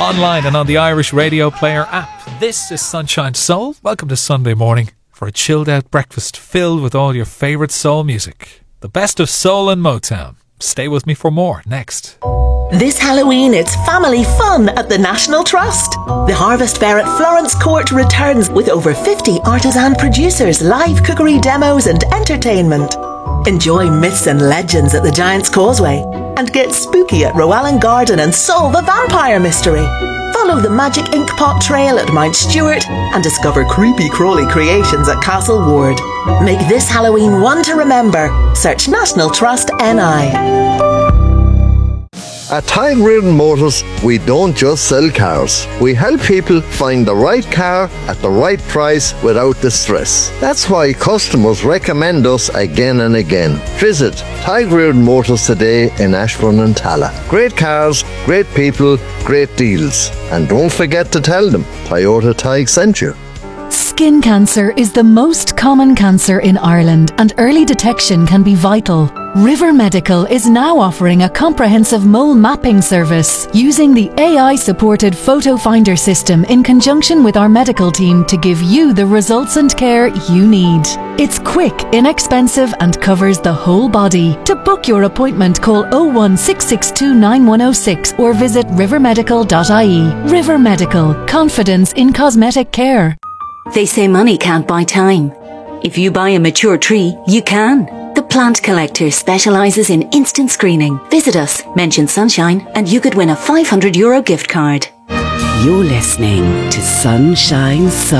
online and on the Irish Radio Player app. This is Sunshine Soul. Welcome to Sunday morning for a chilled out breakfast filled with all your favourite soul music. The best of soul and Motown. Stay with me for more next. This Halloween, it's family fun at the National Trust. The Harvest Fair at Florence Court returns with over 50 artisan producers, live cookery demos and entertainment. Enjoy myths and legends at the Giant's Causeway and get spooky at Rowan Garden and solve a vampire mystery. Follow the Magic Ink Pot Trail at Mount Stewart and discover creepy crawly creations at Castle Ward. Make this Halloween one to remember. Search National Trust NI. At Tyrone Motors, we don't just sell cars. We help people find the right car at the right price without the stress. That's why customers recommend us again and again. Visit Tyrone Motors today in Ashbourne and Talla. Great cars, great people, great deals. And don't forget to tell them Toyota Tig sent you. Skin cancer is the most common cancer in Ireland and early detection can be vital. River Medical is now offering a comprehensive mole mapping service using the AI-supported photo finder system in conjunction with our medical team to give you the results and care you need. It's quick, inexpensive and covers the whole body. To book your appointment, call 01662 9106 or visit rivermedical.ie. River Medical, confidence in cosmetic care. They say money can't buy time. If you buy a mature tree, you can. The Plant Collector specialises in instant screening. Visit us, mention Sunshine, and you could win a €500 gift card. You're listening to Sunshine Soul.